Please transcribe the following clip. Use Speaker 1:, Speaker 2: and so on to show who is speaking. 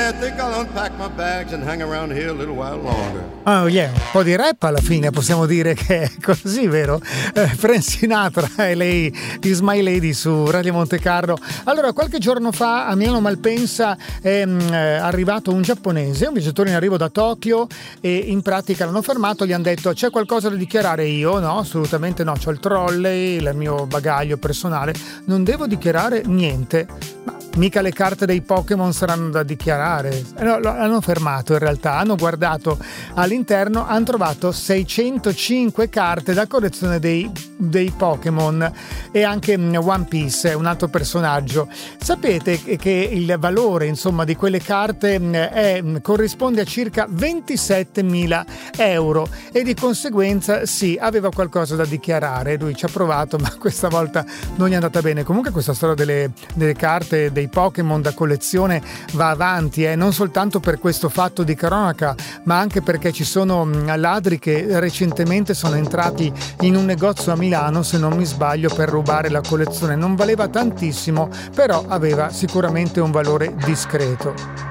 Speaker 1: think I'll unpack my bags and hang around here a little while longer.
Speaker 2: Oh yeah, un po' di rap alla fine, possiamo dire che è così, vero? Frank Sinatra e lei, Is My Lady su Radio Monte Carlo. Allora, qualche giorno fa a Milano Malpensa è arrivato un giapponese, un viaggiatore in arrivo da Tokyo, e in pratica l'hanno fermato, gli hanno detto: c'è qualcosa da dichiarare? Io no, assolutamente no, c'ho il trolley, il mio bagaglio personale, non devo dichiarare niente. Ma mica le carte dei Pokémon saranno da dichiarare. No, l'hanno fermato, in realtà hanno guardato all'interno, hanno trovato 605 carte da collezione dei Pokémon e anche One Piece, un altro personaggio. Sapete che il valore, insomma, di quelle carte corrisponde a circa 27.000 euro e di conseguenza sì, aveva qualcosa da dichiarare. Lui ci ha provato, ma questa volta non gli è andata bene. Comunque questa storia delle carte dei Pokémon da collezione va avanti, non soltanto per questo fatto di cronaca, ma anche perché ci sono ladri che recentemente sono entrati in un negozio a Milano, se non mi sbaglio, per rubare la collezione. Non valeva tantissimo, però aveva sicuramente un valore discreto.